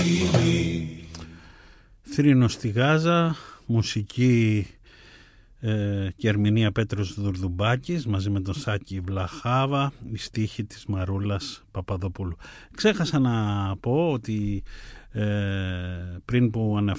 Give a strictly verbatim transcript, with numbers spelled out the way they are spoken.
Θρήνος στη Γάζα, μουσική ε, και ερμηνεία Πέτρος Δουρδουμπάκης μαζί με τον Σάκη Βλαχάβα, η στίχη της Μαρούλας Παπαδοπούλου. Ξέχασα να πω ότι ε, πριν που